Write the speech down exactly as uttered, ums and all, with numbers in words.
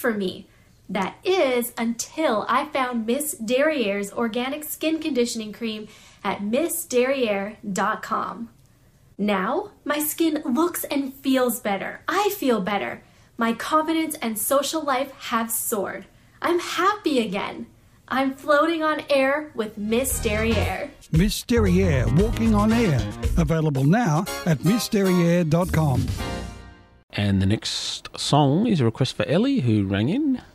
for me. That is until I found Miss Derriere's organic skin conditioning cream at miss derriere dot com. Now, my skin looks and feels better. I feel better. My confidence and social life have soared. I'm happy again. I'm floating on air with Miss Derriere. Miss Derriere, walking on air. Available now at miss derriere dot com. And the next song is a request for Ellie, who rang in.